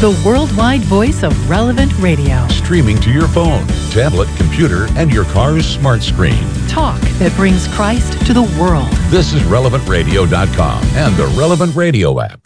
the worldwide voice of Relevant Radio. Streaming to your phone, tablet, computer, and your car's smart screen. Talk that brings Christ to the world. This is RelevantRadio.com and the Relevant Radio app.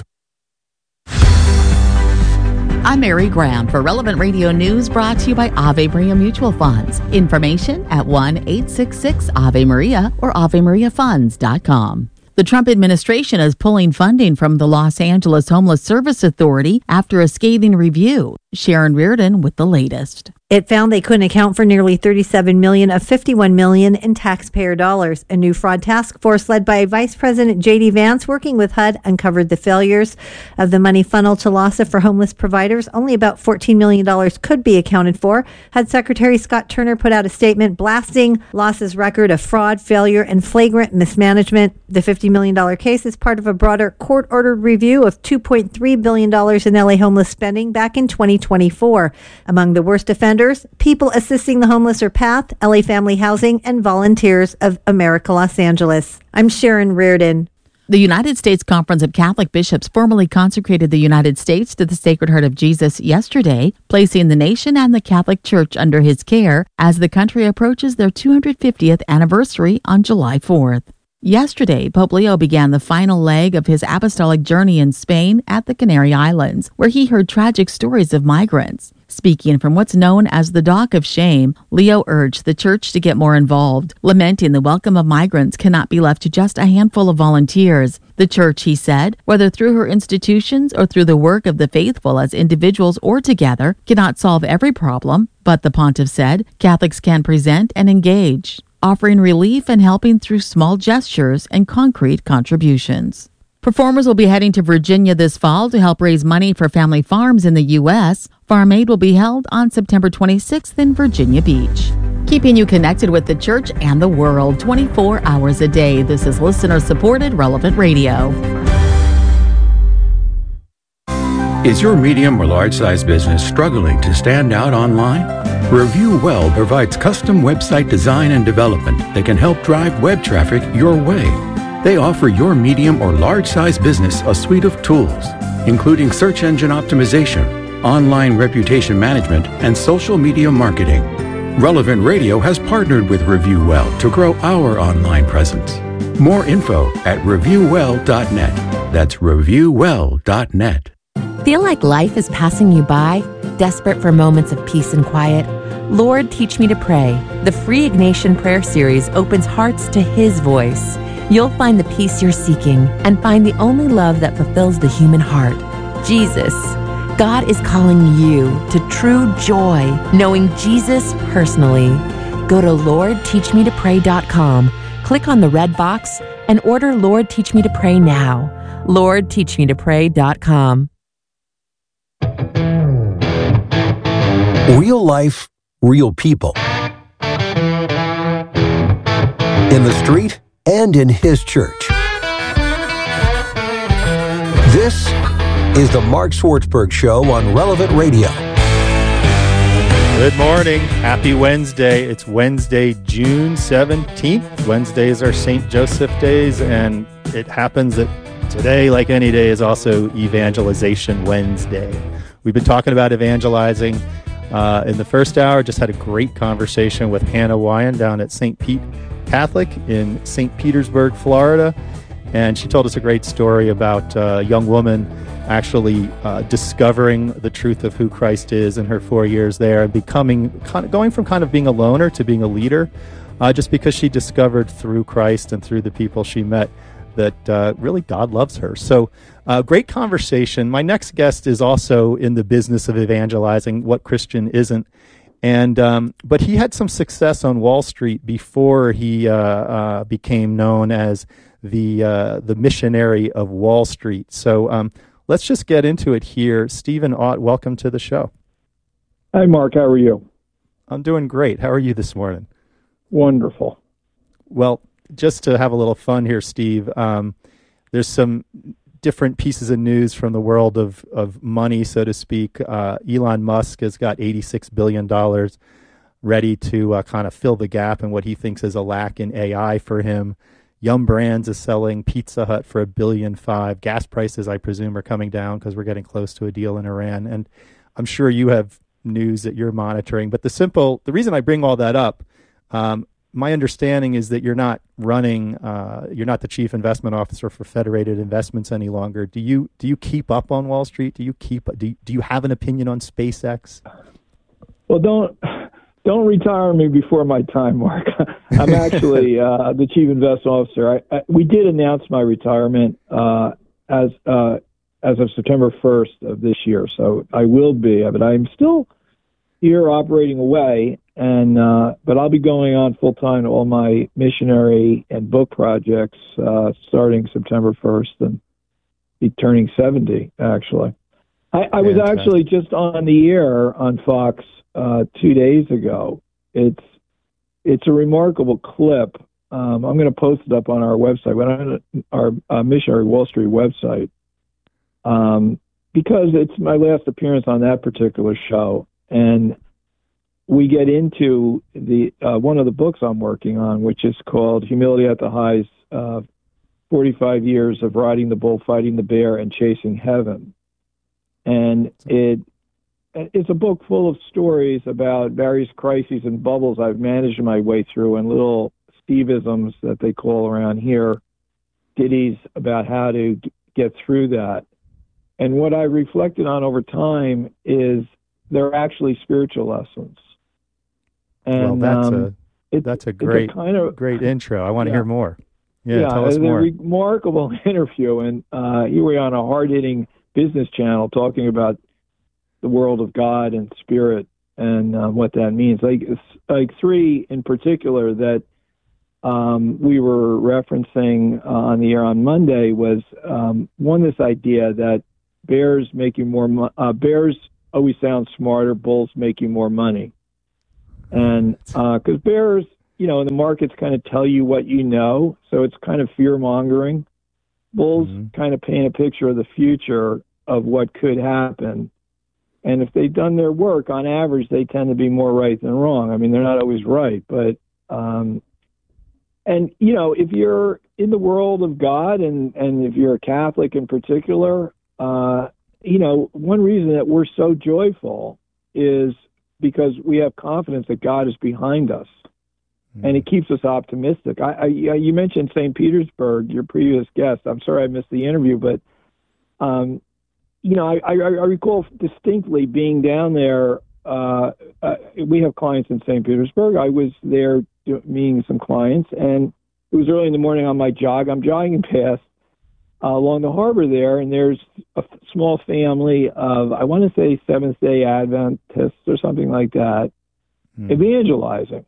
I'm Mary Graham for Relevant Radio News, brought to you by Ave Maria Mutual Funds. Information at 1-866-AVE-MARIA or AveMariaFunds.com. The Trump administration is pulling funding from the Los Angeles Homeless Service Authority after a scathing review. Sharon Reardon with the latest. It found they couldn't account for nearly $37 million of $51 million in taxpayer dollars. A new fraud task force led by Vice President J.D. Vance, working with HUD, uncovered the failures of the money funneled to LAHSA for homeless providers. Only about $14 million could be accounted for. HUD Secretary Scott Turner put out a statement blasting LAHSA's record of fraud, failure, and flagrant mismanagement. The $50 million case is part of a broader court-ordered review of $2.3 billion in LA homeless spending back in 2024. Among the worst offenders, people assisting the homeless are PATH, LA Family Housing, and Volunteers of America Los Angeles. I'm Sharon Reardon. The United States Conference of Catholic Bishops formally consecrated the United States to the Sacred Heart of Jesus yesterday, placing the nation and the Catholic Church under his care as the country approaches their 250th anniversary on July 4th. Yesterday, Pope Leo began the final leg of his apostolic journey in Spain at the Canary Islands, where he heard tragic stories of migrants. Speaking from what's known as the Dock of Shame, Leo urged the church to get more involved, lamenting the welcome of migrants cannot be left to just a handful of volunteers. The church, he said, whether through her institutions or through the work of the faithful as individuals or together, cannot solve every problem, but the pontiff said Catholics can present and engage, offering relief and helping through small gestures and concrete contributions. Performers will be heading to Virginia this fall to help raise money for family farms in the U.S. Farm Aid will be held on September 26th in Virginia Beach. Keeping you connected with the church and the world 24 hours a day. This is listener-supported Relevant Radio. Is your medium or large-size business struggling to stand out online? Review Well provides custom website design and development that can help drive web traffic your way. They offer your medium or large-size business a suite of tools, including search engine optimization, online reputation management, and social media marketing. Relevant Radio has partnered with Review Well to grow our online presence. More info at reviewwell.net. That's reviewwell.net. Feel like life is passing you by? Desperate for moments of peace and quiet? Lord, Teach Me to Pray. The free Ignatian Prayer Series opens hearts to His voice. You'll find the peace you're seeking and find the only love that fulfills the human heart, Jesus. God is calling you to true joy, knowing Jesus personally. Go to LordTeachMeToPray.com, click on the red box, and order Lord Teach Me to Pray now. LordTeachMeToPray.com. Real life, real people. In the street and in His church. This is the Mark Swartzberg Show on Relevant Radio. Good morning. Happy Wednesday. It's Wednesday, June 17th. Wednesday is our St. Joseph days, and it happens that today, like any day, is also Evangelization Wednesday. We've been talking about evangelizing in the first hour. Just had a great conversation with Hannah Wyan down at St. Pete Catholic in St. Petersburg, Florida. And she told us a great story about a young woman actually discovering the truth of who Christ is in her 4 years there and going from kind of being a loner to being a leader, just because she discovered through Christ and through the people she met that really God loves her. So great conversation. My next guest is also in the business of evangelizing. What Christian isn't? And but he had some success on Wall Street before he became known as the missionary of Wall Street. So let's just get into it here. Stephen Ott, welcome to the show. Hi, Mark. How are you? I'm doing great. How are you this morning? Wonderful. Well, just to have a little fun here, Steve, there's some different pieces of news from the world of money, so to speak. Elon Musk has got $86 billion ready to kind of fill the gap in what he thinks is a lack in AI for him. Yum Brands is selling Pizza Hut for $1.5 billion. Gas prices, I presume, are coming down because we're getting close to a deal in Iran. And I'm sure you have news that you're monitoring. But the reason I bring all that up, my understanding is that you're not the chief investment officer for Federated Investments any longer. Do you keep up on Wall Street? Do you have an opinion on SpaceX? Well, don't retire me before my time, Mark. I'm actually the chief investment officer. We did announce my retirement as of September 1st of this year, so I will be. But I'm still here operating away, and but I'll be going on full time to all my missionary and book projects starting September 1st, and be turning 70. Actually, I was actually just on the air on Fox 2 days ago. It's a remarkable clip. I'm going to post it up on our website, our Missionary Wall Street website, because it's my last appearance on that particular show, and we get into the one of the books I'm working on, which is called Humility at the Highs: 45 Years of Riding the Bull, Fighting the Bear, and Chasing Heaven, and it's a book full of stories about various crises and bubbles I've managed my way through, and little Steve-isms that they call around here, ditties about how to get through that. And what I reflected on over time is they're actually spiritual lessons. And well, that's a great great intro. I want to hear more. Yeah, tell us more. It's a remarkable interview, and you were on a hard-hitting business channel talking about the world of God and spirit and what that means. Like three in particular that we were referencing on the air on Monday was one, this idea that bears always sound smarter, bulls make you more money. And because bears, in the markets kind of tell you what you know, so it's kind of fear-mongering. Bulls kind of paint a picture of the future of what could happen. And if they've done their work, on average, they tend to be more right than wrong. I mean, they're not always right, but if you're in the world of God, and if you're a Catholic in particular, one reason that we're so joyful is because we have confidence that God is behind us, and it keeps us optimistic. You mentioned St. Petersburg, your previous guest. I'm sorry I missed the interview, but I recall distinctly being down there. We have clients in St. Petersburg. I was there meeting some clients, and it was early in the morning on my jog. I'm jogging past along the harbor there, and there's a small family of, I want to say, Seventh-day Adventists or something like that, evangelizing.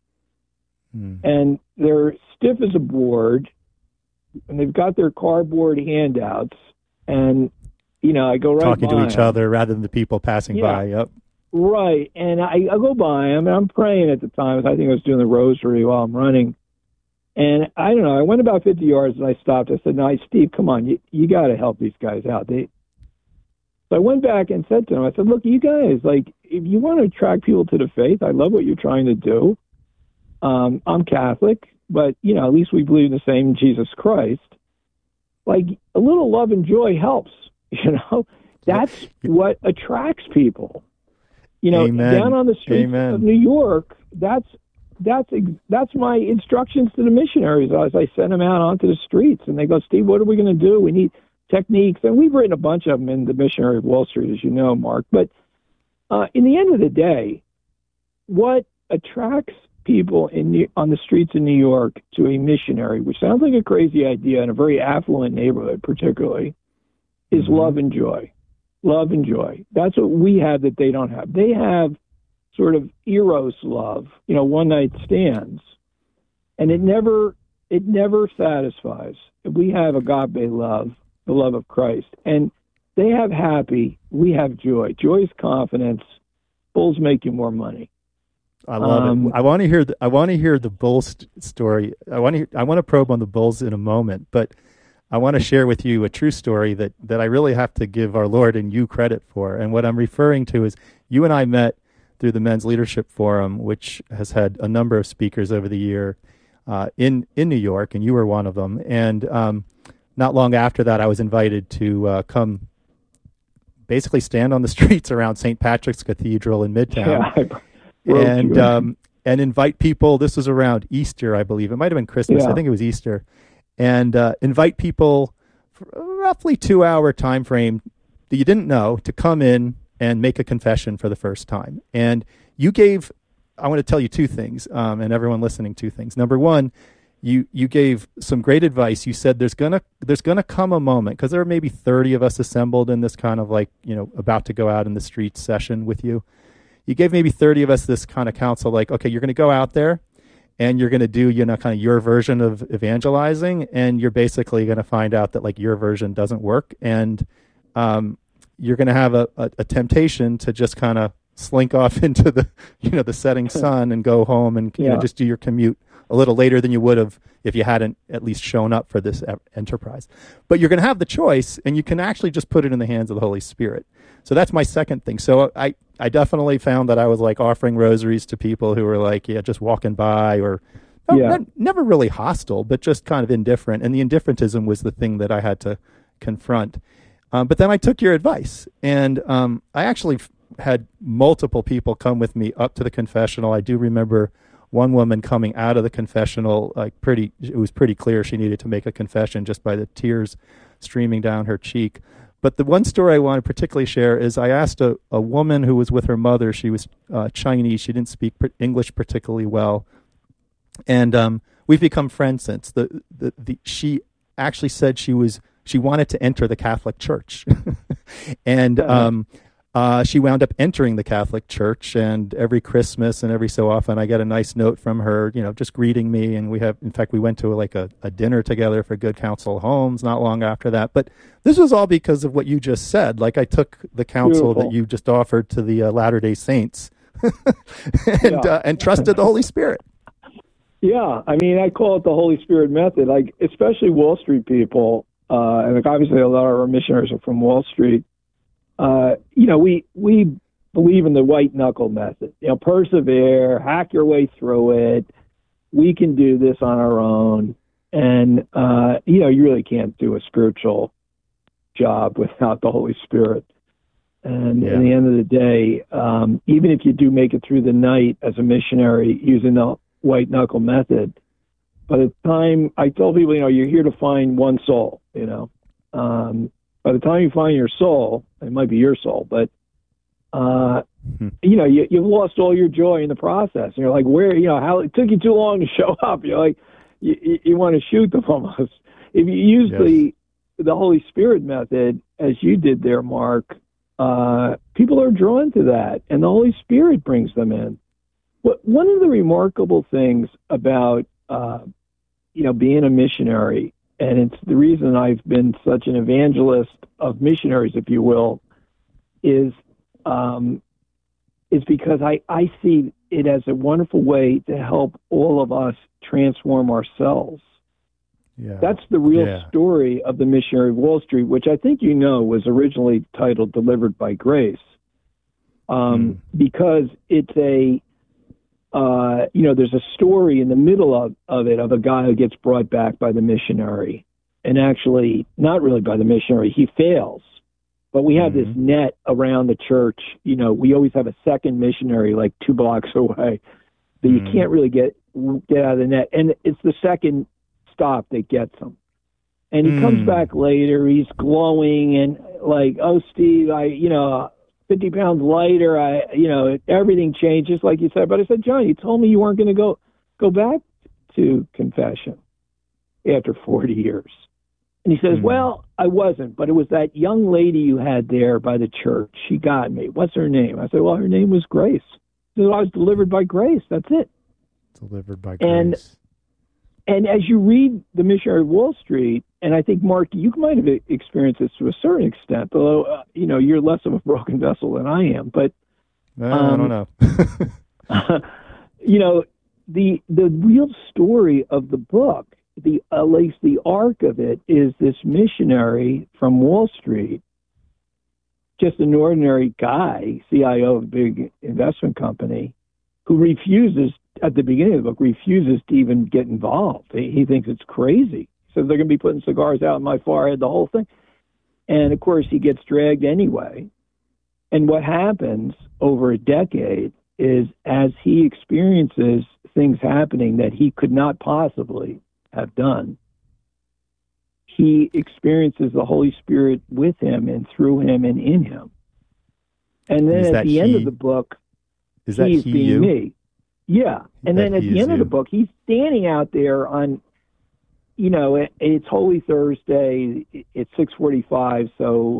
And they're stiff as a board, and they've got their cardboard handouts, and I go right talking by to each them. other rather than the people passing by. Yep. Right. And I go by them, and I'm praying at the time. I think I was doing the rosary while I'm running. And I don't know, I went about 50 yards, and I stopped. I said, "No, Steve, come on. You got to help these guys out." So I went back and said to them, I said, "Look, you guys, if you want to attract people to the faith, I love what you're trying to do. I'm Catholic, but, at least we believe in the same Jesus Christ. A little love and joy helps. That's what attracts people. Amen. Down on the streets of New York, that's my instructions to the missionaries as I send them out onto the streets. And they go, "Steve, what are we going to do? We need techniques." And we've written a bunch of them in the Missionary of Wall Street, as you know, Mark. But in the end of the day, what attracts people on the streets in New York to a missionary, which sounds like a crazy idea in a very affluent neighborhood particularly, is love and joy. Love and joy. That's what we have that they don't have. They have sort of eros love, one-night stands, and it never satisfies. We have agape love, the love of Christ, and they have happy. We have joy. Joy is confidence. Bulls make you more money. I love it. I want to hear the bull story. I want to probe on the bulls in a moment, but I want to share with you a true story that I really have to give our Lord and you credit for. And what I'm referring to is you and I met through the Men's Leadership Forum, which has had a number of speakers over the year. in New York, and you were one of them. And not long after that, I was invited to come basically stand on the streets around St. Patrick's Cathedral in Midtown. And invite people. This was around Easter, I believe. It might have been Christmas. I think it was Easter. And invite people for a roughly 2-hour time frame that you didn't know to come in and make a confession for the first time. And you gave, I want to tell you two things, and everyone listening, two things. Number one, you gave some great advice. You said there's gonna come a moment, because there are maybe 30 of us assembled in this kind of like, about to go out in the streets session with you. You gave maybe 30 of us this kind of counsel, like, okay, you're going to go out there and you're going to do, kind of your version of evangelizing, and you're basically going to find out that like your version doesn't work, and you're going to have a temptation to just kind of slink off into the, the setting sun and go home and just do your commute a little later than you would have if you hadn't at least shown up for this enterprise. But you're going to have the choice, and you can actually just put it in the hands of the Holy Spirit. So that's my second thing. So I definitely found that I was like offering rosaries to people who were like, just walking by, or never really hostile, but just kind of indifferent. And the indifferentism was the thing that I had to confront. But then I took your advice, and I actually had multiple people come with me up to the confessional. I do remember one woman coming out of the confessional, it was pretty clear she needed to make a confession just by the tears streaming down her cheek. But the one story I want to particularly share is I asked a woman who was with her mother. She was Chinese. She didn't speak English particularly well. And we've become friends since. She actually said she wanted to enter the Catholic Church. And she wound up entering the Catholic Church, and every Christmas and every so often I get a nice note from her, just greeting me. And we went to a dinner together for Good Counsel Homes not long after that. But this was all because of what you just said. Like, I took the counsel that you just offered to the Latter-day Saints and trusted the Holy Spirit. Yeah, I mean, I call it the Holy Spirit method. Like, especially Wall Street people, and like obviously a lot of our missionaries are from Wall Street. We believe in the white knuckle method. Persevere, hack your way through it. We can do this on our own. And, you really can't do a spiritual job without the Holy Spirit. And at the end of the day, even if you do make it through the night as a missionary using the white knuckle method, by the time I tell people, you're here to find one soul, by the time you find your soul, it might be your soul, but you've lost all your joy in the process. And you're like, how it took you too long to show up. You're like, you want to shoot them almost. If you use the Holy Spirit method, as you did there, Mark, people are drawn to that, and the Holy Spirit brings them in. One of the remarkable things about being a missionary, and it's the reason I've been such an evangelist of missionaries, if you will, is because I see it as a wonderful way to help all of us transform ourselves. Yeah. That's the real story of the Missionary of Wall Street, which I think was originally titled Delivered by Grace, because it's there's a story in the middle of it of a guy who gets brought back by the missionary, and actually not really by the missionary. He fails, but we have this net around the church. We always have a second missionary like 2 blocks away that you can't really get out of the net, and it's the second stop that gets him. And he comes back later. He's glowing and like, "Oh, Steve, 50 pounds lighter. Everything changes, like you said." But I said, "John, you told me you weren't going to go back to confession after 40 years." And he says, "Well, I wasn't, but it was that young lady you had there by the church. She got me. What's her name?" I said, "Well, her name was Grace." He said, "I was delivered by grace. That's it." Delivered by grace. And as you read The Missionary of Wall Street, and I think, Mark, you might have experienced this to a certain extent, although, you're less of a broken vessel than I am. But I don't know. The real story of the book, at least the arc of it, is this missionary from Wall Street, just an ordinary guy, CIO of a big investment company, who refuses at the beginning of the book, refuses to even get involved. He thinks it's crazy. So they're going to be putting cigars out in my forehead, the whole thing. And, of course, he gets dragged anyway. And what happens over a decade is as he experiences things happening that he could not possibly have done, he experiences the Holy Spirit with him and through him and in him. And then at the end of the book, he's being me. Yeah. And then at the end of the book, he's standing out there on, it's Holy Thursday. It's 6:45. So,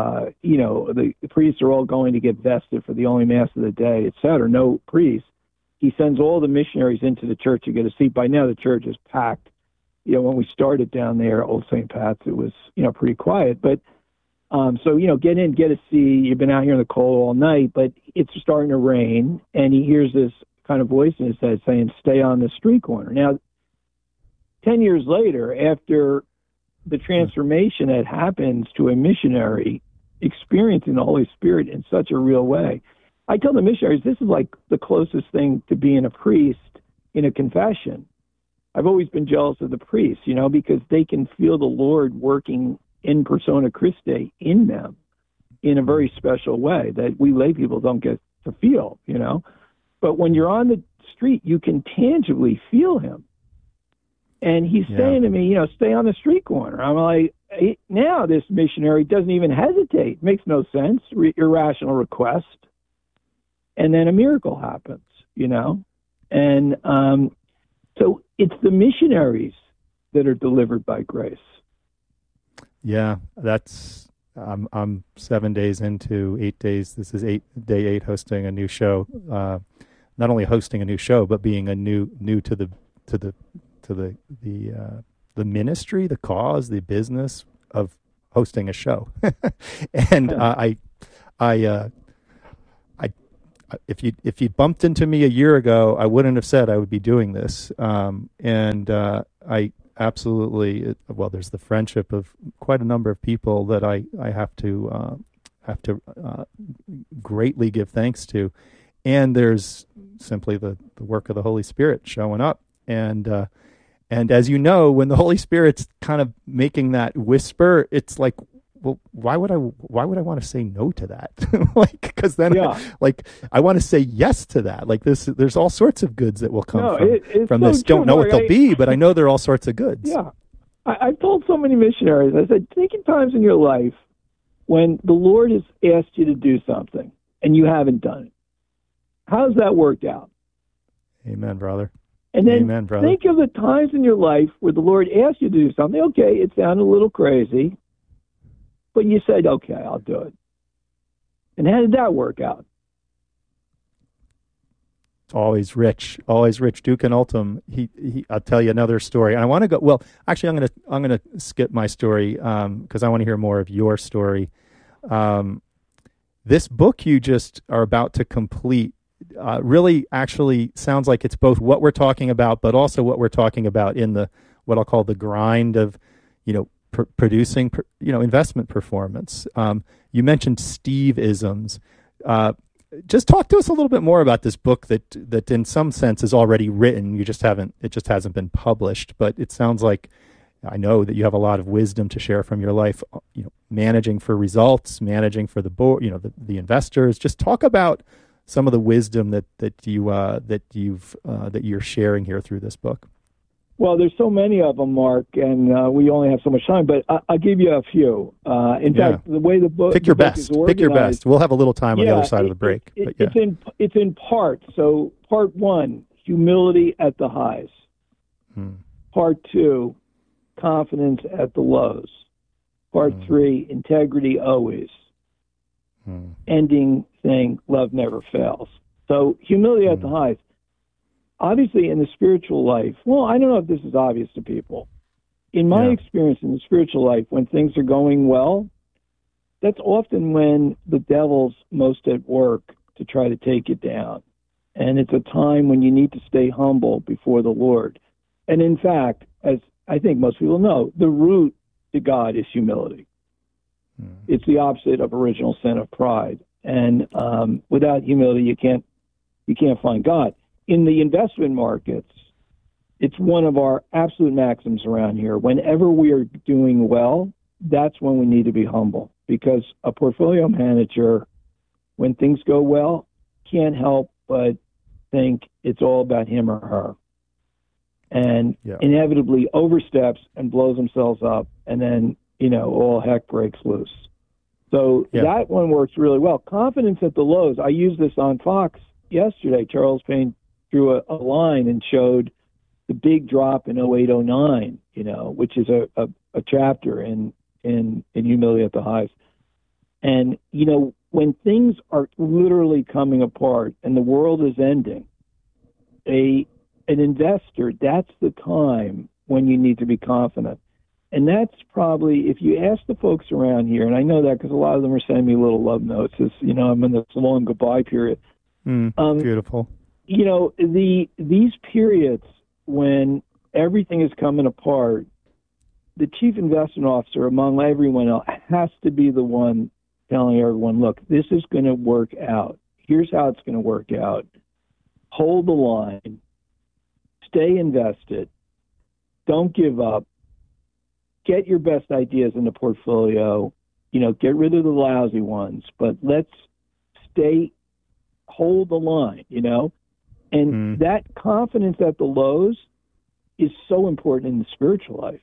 the priests are all going to get vested for the only mass of the day, et cetera. No priest. He sends all the missionaries into the church to get a seat. By now, the church is packed. When we started down there, Old St. Pat's, it was, pretty quiet. But, get in, get a seat. You've been out here in the cold all night, but it's starting to rain. And he hears this kind of voice in his head saying, stay on the street corner. Now, 10 years later, after the transformation that happens to a missionary experiencing the Holy Spirit in such a real way, I tell the missionaries, this is like the closest thing to being a priest in a confession. I've always been jealous of the priests, because they can feel the Lord working in persona Christi in them in a very special way that we lay people don't get to feel, But when you're on the street, you can tangibly feel him. And he's saying to me, stay on the street corner. I'm like, now this missionary doesn't even hesitate. Makes no sense. Irrational request. And then a miracle happens, And so it's the missionaries that are delivered by grace. Yeah, that's, I'm 7 days into 8 days. This is day 8 hosting a new show. Not only hosting a new show, but being a new to the ministry, the cause, the business of hosting a show. And if you bumped into me a year ago, I wouldn't have said I would be doing this. I absolutely, there's the friendship of quite a number of people that I have to greatly give thanks to. And there's simply the work of the Holy Spirit showing up. And as you know, when the Holy Spirit's kind of making that whisper, it's like, well, why would I want to say no to that? Because then, I want to say yes to that. Like this, there's all sorts of goods that will come from this. Don't know what they'll be, but I know there are all sorts of goods. Yeah. I've told so many missionaries, I said, think of times in your life when the Lord has asked you to do something and you haven't done it. How's that worked out? Amen, brother. And then think of the times in your life where the Lord asked you to do something. Okay, it sounded a little crazy, but you said, okay, I'll do it. And how did that work out? It's always rich. Duke and Ultim. I'll tell you another story. And I want to go. Well, actually, I'm gonna skip my story because I want to hear more of your story. This book you just are about to complete really actually sounds like it's both what we're talking about, but also what we're talking about in the what I'll call the grind of, producing, investment performance. You mentioned Steve-isms. Just talk to us a little bit more about this book that in some sense is already written. It just hasn't been published, but it sounds like, I know that you have a lot of wisdom to share from your life, managing for results, managing for the board, the investors. Just talk about some of the wisdom that you're sharing here through this book. Well, there's so many of them, Mark, and we only have so much time, but I'll give you a few. In fact, the way the book Pick your best. We'll have a little time on the other side of the break. It's in parts. So part 1, humility at the highs. Part 2, confidence at the lows. Part 3, integrity always. Ending thing, love never fails. So humility at the highs. Obviously, in the spiritual life, I don't know if this is obvious to people. In my experience in the spiritual life, when things are going well, that's often when the devil's most at work to try to take you down. And it's a time when you need to stay humble before the Lord. And in fact, as I think most people know, the root to God is humility. It's the opposite of original sin of pride. And without humility, you can't find God. in the investment markets, it's one of our absolute maxims around here. Whenever we are doing well, that's when we need to be humble, because a portfolio manager, when things go well, can't help but think it's all about him or her, and inevitably oversteps and blows themselves up, and then, all heck breaks loose. So that one works really well. Confidence at the lows. I used this on Fox yesterday. Charles Payne drew a line and showed the big drop in 0809, which is a chapter in Humility at the Highs. And, when things are literally coming apart and the world is ending, an investor, that's the time when you need to be confident. And that's probably, if you ask the folks around here, and I know that because a lot of them are sending me little love notes, as, I'm in this long goodbye period. Beautiful. These periods when everything is coming apart, the chief investment officer, among everyone else, has to be the one telling everyone, look, this is going to work out. Here's how it's going to work out. Hold the line. Stay invested. Don't give up. Get your best ideas in the portfolio. Get rid of the lousy ones, but let's hold the line, And that confidence at the lows is so important in the spiritual life.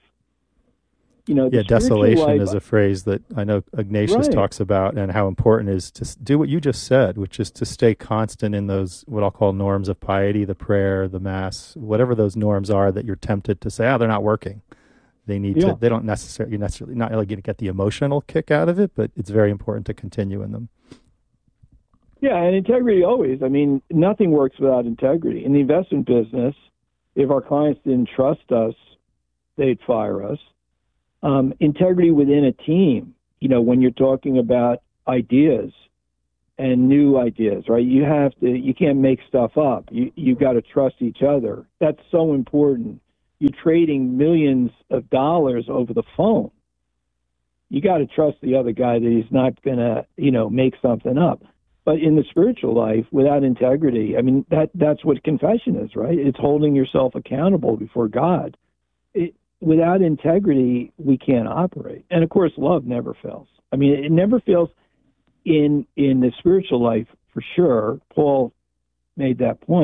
Desolation is a phrase that I know Ignatius talks about, and how important it is to do what you just said, which is to stay constant in those, what I'll call norms of piety, the prayer, the mass, whatever those norms are that you're tempted to say, they're not working. They need to, they don't necessarily, not really going to get the emotional kick out of it, but it's very important to continue in them. Yeah, and integrity always. I mean, nothing works without integrity. In the investment business, if our clients didn't trust us, they'd fire us. Integrity within a team, when you're talking about ideas and new ideas, right? You can't make stuff up. You got to trust each other. That's so important. You're trading millions of dollars over the phone. You got to trust the other guy that he's not going to, make something up. But in the spiritual life, without integrity, I mean, that's what confession is, right? It's holding yourself accountable before God. Without integrity, we can't operate. And of course, love never fails. I mean, it never fails in the spiritual life, for sure. Paul made that point.